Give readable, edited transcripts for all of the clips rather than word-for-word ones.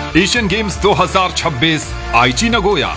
Asian games 2026 आईची Nagoya.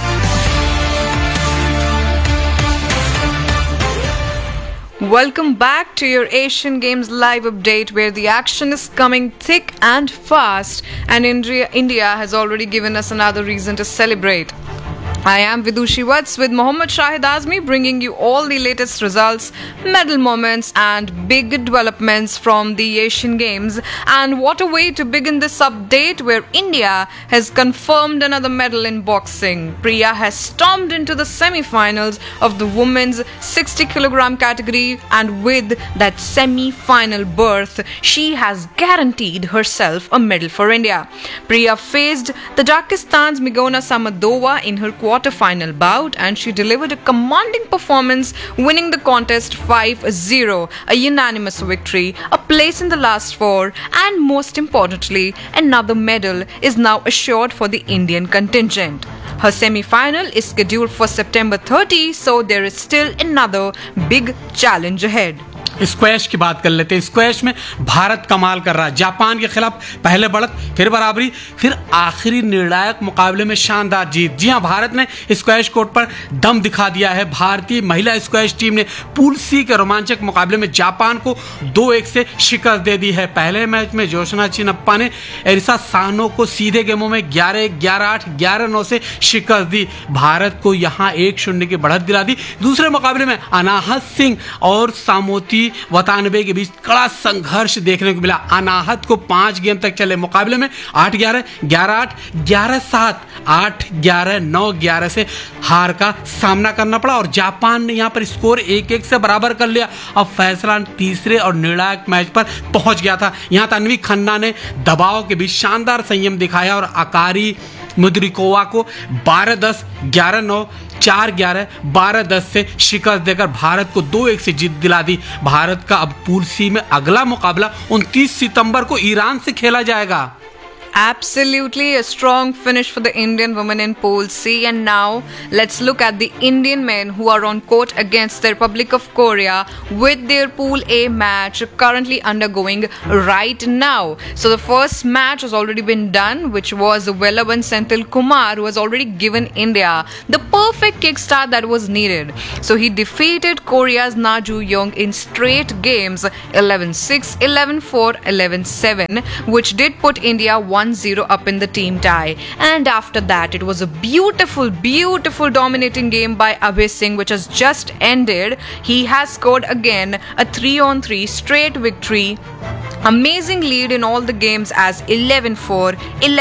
Welcome back to your Asian Games live update, where the action is coming thick and fast, and India has already given us another reason to celebrate. I am Vidushi Vats with Mohammad Shahid Azmi, bringing you all the latest results, medal moments and big developments from the Asian Games. And what a way to begin this update, where India has confirmed another medal in boxing. Priya has stormed into the semi-finals of the women's 60 kg category, and with that semi-final berth, she has guaranteed herself a medal for India. Priya faced Tajikistan's Migona Samadova in her quarter-final bout, and she delivered a commanding performance, winning the contest 5-0, a unanimous victory, a place in the last four, and most importantly, another medal is now assured for the Indian contingent. Her semi-final is scheduled for September 30, so there is still another big challenge ahead. Squash की बात कर लेते हैं। Squash में भारत कमाल कर रहा है। जापान के खिलाफ पहले बढ़त, फिर बराबरी, फिर आखिरी निर्णायक मुकाबले में शानदार जीत। जी हां, भारत ने स्क्वैश कोर्ट पर दम दिखा दिया है। भारतीय महिला स्क्वैश टीम ने पूल सी के रोमांचक मुकाबले में जापान को 2-1 से शिकस्त दे दी है। पहले मैच में जोशना चिनप्पा ने एरिसा सानो को सीधे गेमों में 11-1, 11-8, 11-9 से शिकस्त दी। भारत को यहां 1-0 की बढ़त दिला दी। दूसरे मुकाबले में अनाहत सिंह और सामोती वतानबे के बीच कड़ा संघर्ष देखने को मिला। अनाहत को 5 गेम तक चले मुकाबले में 8-11, 11-8, 11-7, 8-11, 9-11 से हार का सामना करना पड़ा, और जापान ने यहां पर स्कोर 1-1 से बराबर कर लिया। अब फैसला तीसरे और निर्णायक मैच पर पहुंच गया था। यहां तन्वी खन्ना ने दबाव के बीच शानदार संयम दिखाया और अकारी मुद्रिकोवा को 12-10, 11-9, 4-11, 12-10 से शिकस्त देकर भारत को 2-1 से जीत दिला दी। भारत का अब पूल सी में अगला मुकाबला 29 सितंबर को ईरान से खेला जाएगा। Absolutely a strong finish for the Indian women in Pool C. And now let's look at the Indian men who are on court against the Republic of Korea with their Pool A match currently undergoing right now. So the first match has already been done, which was Velavan Senthil Kumar, who has already given India the perfect kickstart that was needed. So he defeated Korea's Na Ju Young in straight games 11-6, 11-4, 11-7, which did put India 1-0 up in the team tie. And after that, it was a beautiful dominating game by Abhay Singh, which has just ended. He has scored again a 3-on-3 straight victory. Amazing lead in all the games as 11-4,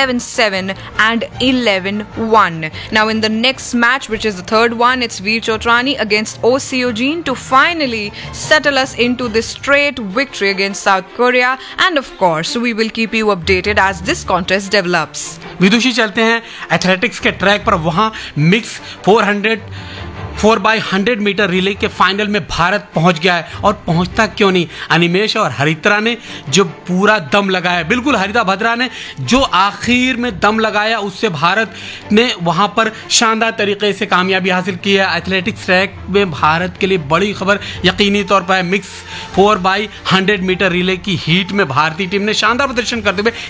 11-7 and 11-1. Now in the next match, which is the third one, it's Veer Chotrani against O Seojin to finally settle us into this straight victory against South Korea. And of course, we will keep you updated as this contest develops. विदुषी चलते हैं athletics के track पर। वहां mix 4x100 metre relay के final में भारत पहुंच गया है, और पहुंचता क्यों नहीं। अनिमेश और हरित्रा ने जो पूरा दम लगाया, बिल्कुल हरिता भद्रा ने जो आखिर में दम लगाया, उससे भारत ने वहां पर शानदार तरीके से कामयाबी हासिल की है। एथलेटिक्स ट्रैक में भारत के लिए बड़ी खबर यकीनी तौर पर है। मिक्स 4x100 मीटर रिले की हीट में भारतीय टीम ने शानदार प्रदर्शन करते हुए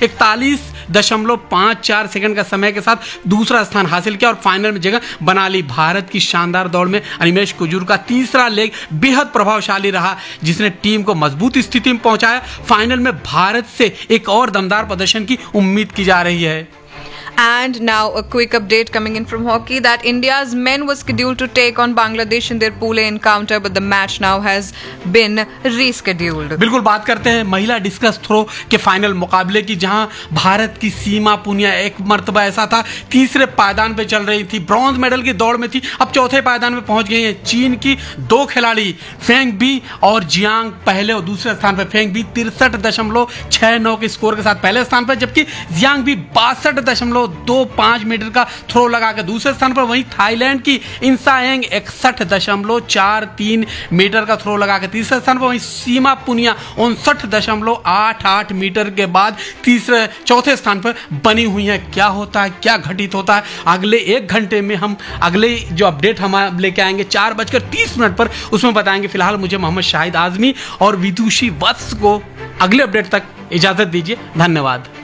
41.54 सेकंड का समय के साथ दूसरा स्थान हासिल किया और फाइनल में जगह बना ली। भारत की शानदार दौड़ में अनिमेश कुजूर का तीसरा लेग बेहद प्रभावशाली रहा, जिसने टीम को मजबूत स्थिति में पहुंचाया। फाइनल में भारत से एक और दमदार प्रदर्शन की उम्मीद की जा रही है। And now a quick update coming in from hockey that India's men were scheduled to take on Bangladesh in their Pool A encounter, but the match now has been rescheduled. बिल्कुल बात करते हैं महिला डिस्कस थ्रो के final मुकाबले की, जहां भारत की सीमा पुनिया एक मर्तबा ऐसा था तीसरे पायदान पे चल रही थी, ब्रॉन्ज मेडल की दौड़ में थी, अब चौथे पायदान में पहुंच गई है। चीन की 2 खिलाड़ी फेंग बी और जियांग पहले और दूसरे स्थान पर। फेंग बी 63.69 के स्कोर के साथ पहले स्थान पर, जबकि जियांग बी 62.25 मीटर का थ्रो लगाकर दूसरे स्थान पर। वहीं थाईलैंड की इंसाएंग 61.43 मीटर का थ्रो लगाकर तीसरे स्थान पर। वहीं सीमा पुनिया 59.88 मीटर के बाद चौथे स्थान पर बनी हुई है। क्या होता है, क्या घटित होता है, अगले 1 घंटे में हम अगले जो अपडेट हम लेके आएंगे 4:30 पर, उसमें बताएंगे। फिलहाल मुझे मोहम्मद शाहिद आजमी और विदुषी वत्स को अगले अपडेट तक इजाजत दीजिए। धन्यवाद।